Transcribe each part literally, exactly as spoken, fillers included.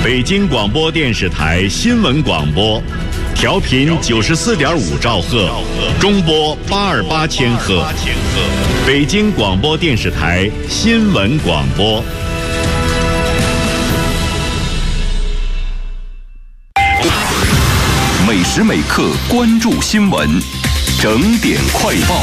北京广播电视台新闻广播，调频九十四点五兆赫，中波八二八千赫。北京广播电视台新闻广播。 每时每刻关注新闻，整点快报。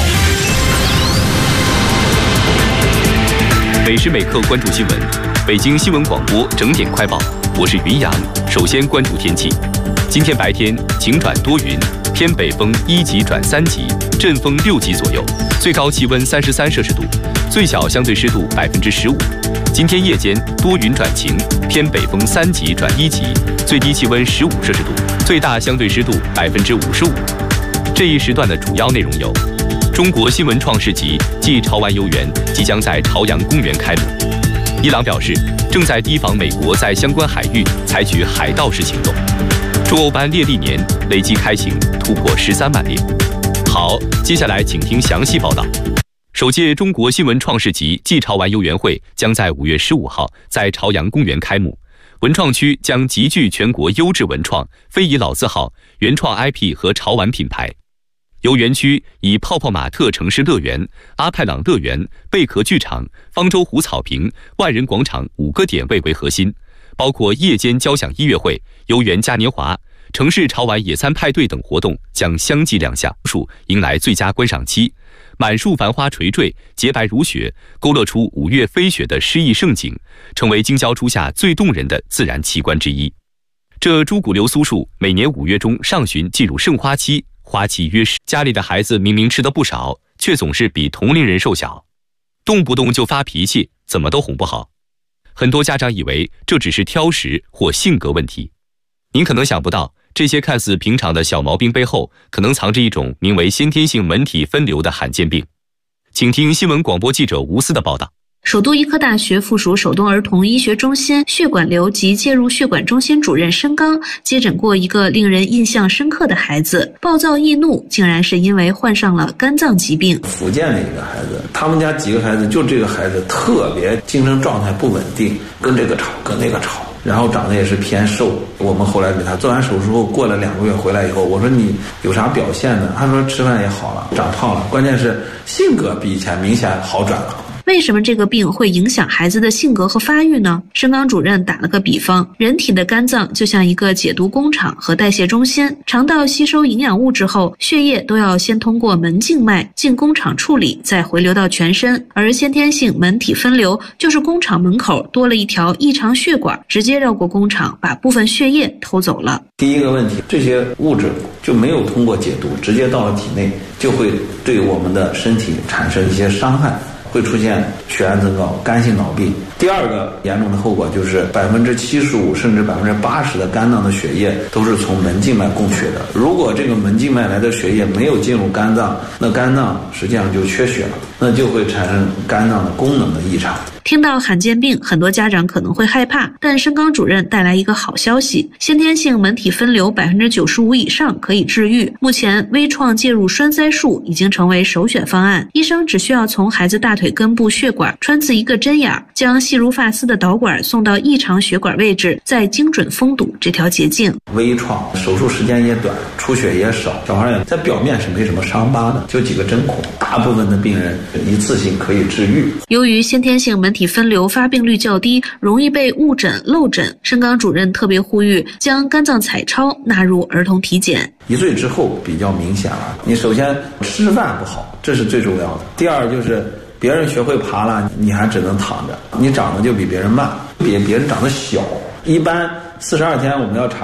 每时每刻关注新闻，北京新闻广播整点快报，我是云阳。首先关注天气，今天白天晴转多云，偏北风一级转三级，阵风六级左右，最高气温三十三摄氏度，最小相对湿度百分之十五。今天夜间多云转晴，偏北风三级转一级，最低气温十五摄氏度，最大相对湿度百分之五十五。这一时段的主要内容有：中国新闻创世纪暨潮玩游园即将在朝阳公园开幕。伊朗表示正在提防美国在相关海域采取海盗式行动。中欧班列历年累计开行突破十三万列。好，接下来请听详细报道。首届中国新闻创世纪暨潮玩游园会将在五月十五号在朝阳公园开幕。文创区将集聚全国优质文创、非遗老字号、原创 I P 和潮玩品牌。游园区以泡泡玛特城市乐园、阿派朗乐园、贝壳剧场、方舟湖草坪、万人广场五个点位为核心，包括夜间交响音乐会、游园嘉年华、城市潮玩野餐派对等活动将相继亮相，树迎来最佳观赏期。满树繁花垂坠，洁白如雪，勾勒出五月飞雪的诗意盛景，成为京郊初夏最动人的自然奇观之一。这朱古流苏树每年五月中上旬进入盛花期，花期约十。家里的孩子明明吃得不少，却总是比同龄人瘦小，动不动就发脾气，怎么都哄不好。很多家长以为这只是挑食或性格问题，您可能想不到，这些看似平常的小毛病背后，可能藏着一种名为先天性门体分流的罕见病。请听新闻广播记者吴思的报道。 首都医科大学附属首东儿童医学中心血管瘤及介入血管中心主任申刚接诊过一个令人印象深刻的孩子，暴躁易怒竟然是因为患上了肝脏疾病。 福建的一个孩子，他们家几个孩子，就这个孩子特别精神状态不稳定，跟这个吵跟那个吵，然后长得也是偏瘦。我们后来给他做完手术后，过了两个月回来以后，我说你有啥表现呢？他说吃饭也好了，长胖了，关键是性格比以前明显好转了。 为什么这个病会影响孩子的性格和发育呢？申刚主任打了个比方，人体的肝脏就像一个解毒工厂和代谢中心，肠道吸收营养物质后，血液都要先通过门静脉进工厂处理，再回流到全身。而先天性门体分流就是工厂门口多了一条异常血管，直接绕过工厂，把部分血液偷走了。 第一个问题，这些物质就没有通过解毒，直接到了体内，就会对我们的身体产生一些伤害，会出现血氨增高、肝性脑病。第二个严重的后果就是百分之七十五甚至百分之八十的肝脏的血液都是从门静脉供血的。如果这个门静脉来的血液没有进入肝脏，那肝脏实际上就缺血了，那就会产生肝脏的功能的异常。 听到罕见病，很多家长可能会害怕，但申刚主任带来一个好消息：先天性门体分流百分之九十五以上可以治愈。目前，微创介入栓塞术已经成为首选方案。医生只需要从孩子大腿根部血管穿刺一个针眼，将细如发丝的导管送到异常血管位置，再精准封堵这条捷径。 微创手术时间也短，出血也少，小孩在表面是没什么伤疤的，就几个针孔，大部分的病人一次性可以治愈。 由于先天性门体分流发病率较低，容易被误诊漏诊，申刚主任特别呼吁将肝脏彩超纳入儿童体检。 一岁之后比较明显了，你首先吃饭不好，这是最重要的。第二就是别人学会爬了，你还只能躺着，你长得就比别人慢，比别人长得小。一般四十二天我们要查